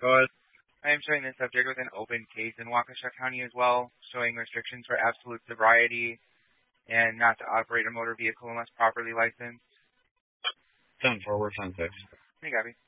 Go ahead. I am showing this subject with an open case in Waukesha County as well, showing restrictions for absolute sobriety and not to operate a motor vehicle unless properly licensed. 10-4, we're 10-6. Hey, Gabby.